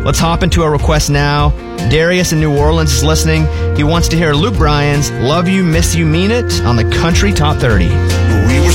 Let's hop into a request now. Darius in New Orleans is listening. He wants to hear Luke Bryan's Love You, Miss You, Mean It on the Country Top 30.